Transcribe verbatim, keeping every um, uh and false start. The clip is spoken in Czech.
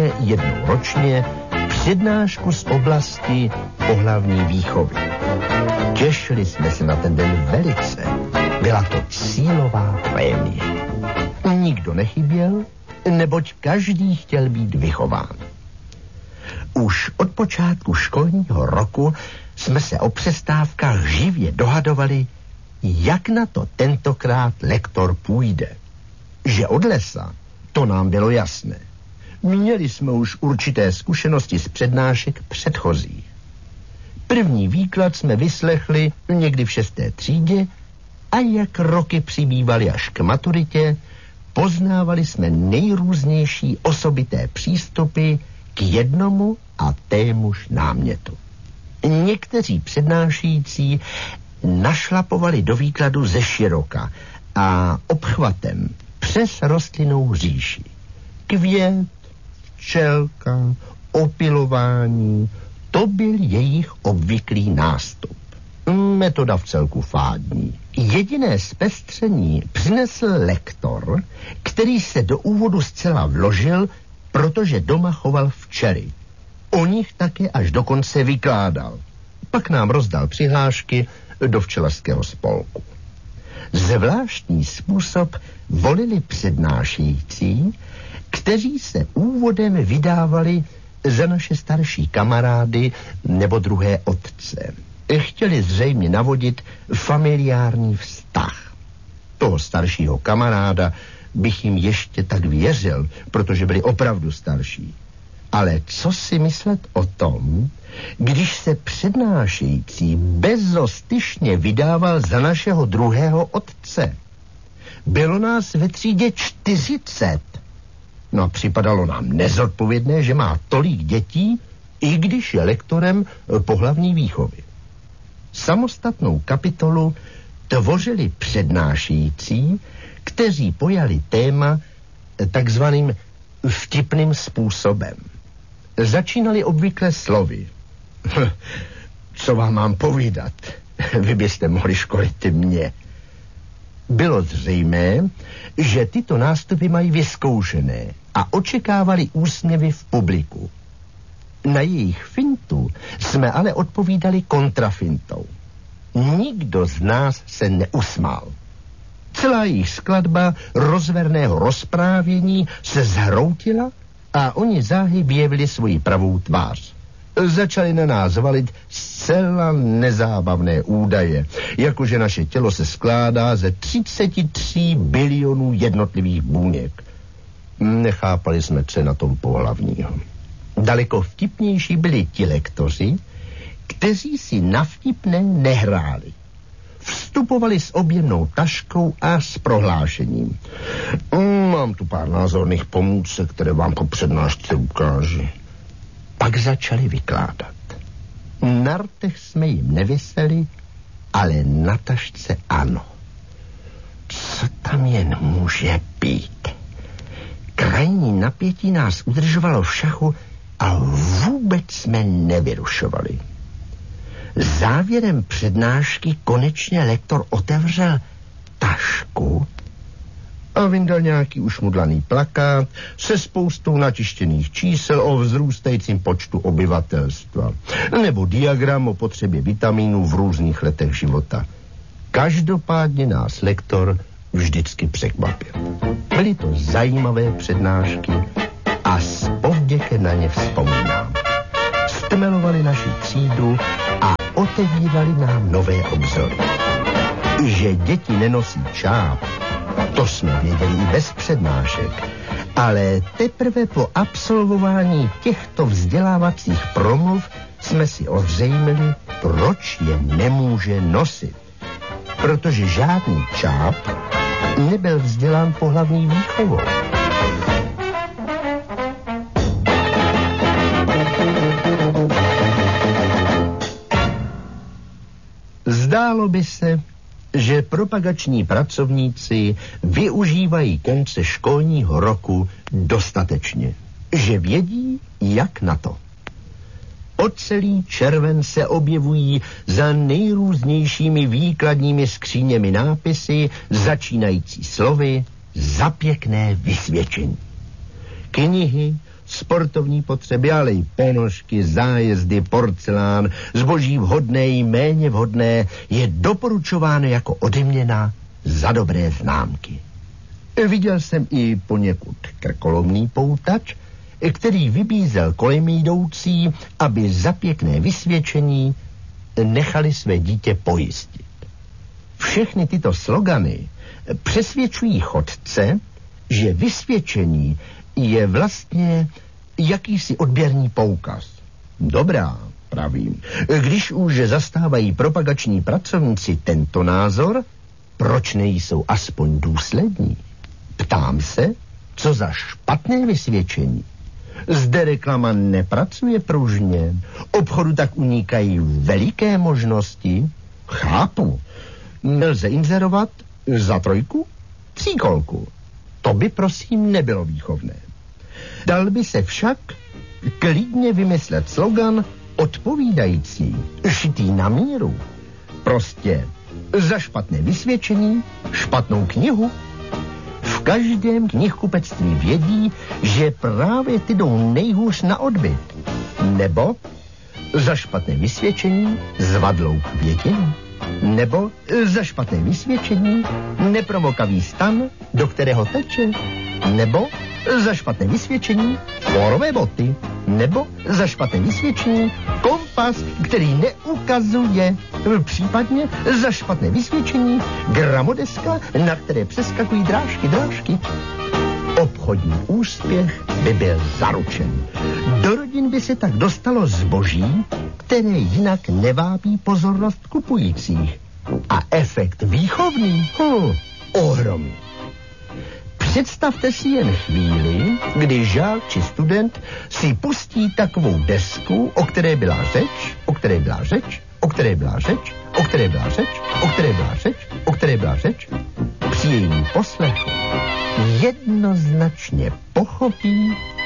jednou ročně přednášku z oblasti pohlavní výchovy. Těšili jsme se na ten den velice. Byla to cílová prémie. Nikdo nechyběl, neboť každý chtěl být vychován. Už od počátku školního roku jsme se o přestávkách živě dohadovali, jak na to tentokrát lektor půjde. Že od lesa, to nám bylo jasné. Měli jsme už určité zkušenosti z přednášek předchozích. První výklad jsme vyslechli někdy v šesté třídě a jak roky přibývaly až k maturitě, poznávali jsme nejrůznější osobité přístupy k jednomu a témuž námětu. Někteří přednášející našlapovali do výkladu ze široka a obchvatem přes rostlinnou říši. Květ, včelka, opilování, to byl jejich obvyklý nástup. Metoda v celku fádní. Jediné zpestření přinesl lektor, který se do úvodu zcela vložil, protože doma choval včely. O nich také až dokonce vykládal. Pak nám rozdal přihlášky do včelařského spolku. Zvláštní způsob volili přednášející, kteří se úvodem vydávali za naše starší kamarády nebo druhé otce. Chtěli zřejmě navodit familiární vztah. Toho staršího kamaráda bych jim ještě tak věřil, protože byli opravdu starší. Ale co si myslet o tom, když se přednášející bezostyšně vydával za našeho druhého otce? Bylo nás ve třídě čtyřicet. No a připadalo nám nezodpovědné, že má tolik dětí, i když je lektorem pohlavní výchovy. Samostatnou kapitolu tvořili přednášející, kteří pojali téma takzvaným vtipným způsobem. Začínali obvykle slovy. Co vám mám povídat? Vy byste mohli školit mě. Bylo zřejmé, že tyto nástupy mají vyzkoušené a očekávali úsměvy v publiku. Na jejich fintu jsme ale odpovídali kontrafintou. Nikdo z nás se neusmál. Celá jejich skladba rozverného rozprávění se zhroutila a oni záhy vyjevili svoji pravou tvář. Začali na nás valit zcela nezábavné údaje, jakože naše tělo se skládá ze třicet tři bilionů jednotlivých buněk. Nechápali jsme, co je na tom pohlavního. Daleko vtipnější byli ti lektoři, kteří si na vtipné nehráli. Vstupovali s objemnou taškou a s prohlášením. Mám tu pár názorných pomůcek, které vám po přednášce ukáži. Pak začali vykládat. Na rtech jsme jim nevyseli, ale na tašce ano. Co tam jen může být? Krajní napětí nás udržovalo v šachu a vůbec jsme nevyrušovali. Závěrem přednášky konečně lektor otevřel tašku a vyndal nějaký ušmudlaný plakát se spoustou natištěných čísel o vzrůstajícím počtu obyvatelstva nebo diagram o potřebě vitamínů v různých letech života. Každopádně nás lektor vždycky překvapil. Byly to zajímavé přednášky a s povděkem na ně vzpomínám. Stmelovali naši třídu a otevírali nám nové obzory. Že děti nenosí čáp, to jsme věděli i bez přednášek, ale teprve po absolvování těchto vzdělávacích promluv jsme si ozřejmili, proč je nemůže nosit. Protože žádný čáp nebyl vzdělán pohlavní výchovou. Zdálo by se, že propagační pracovníci využívají konce školního roku dostatečně, že vědí, jak na to. O celý červen se objevují za nejrůznějšími výkladními skříněmi nápisy, začínající slovy za pěkné vysvědčení. Knihy, sportovní potřeby, ale i ponožky, zájezdy, porcelán, zboží vhodné i méně vhodné je doporučováno jako odměna za dobré známky. Viděl jsem i poněkud krkolomný poutač, který vybízel kolem jdoucí, aby za pěkné vysvědčení nechali své dítě pojistit. Všechny tyto slogany přesvědčují chodce, že vysvědčení je vlastně jakýsi odběrný poukaz. Dobrá, pravím. Když už zastávají propagační pracovníci tento názor, proč nejsou aspoň důslední? Ptám se, co za špatné vysvědčení. Zde reklama nepracuje pružně, obchodu tak unikají veliké možnosti. Chápu, nelze inzerovat za trojku, tříkolku. To by prosím nebylo výchovné. Dal by se však klidně vymyslet slogan odpovídající, šitý na míru. Prostě za špatné vysvědčení, špatnou knihu. V každém knihkupectví vědí, že právě ty jdou nejhůř na odbyt. Nebo za špatné vysvědčení zvadlou květinu. Nebo za špatné vysvědčení neprovokavý stan, do kterého teče. Nebo za špatné vysvědčení fórové boty. Nebo za špatné vysvědčení kompas, který neukazuje. Případně za špatné vysvědčení gramodeska, na které přeskakují drážky, drážky. Obchodní úspěch by byl zaručen. Do rodin by se tak dostalo zboží, které jinak nevábí pozornost kupujících. A efekt výchovný? Hm, ohromný. Představte si jen chvíli, kdy žák či student si pustí takovou desku, o které byla řeč, o které byla řeč, o které byla řeč, o které byla řeč, o které byla řeč, o které byla řeč. Při jejím poslechu jednoznačně pochopí,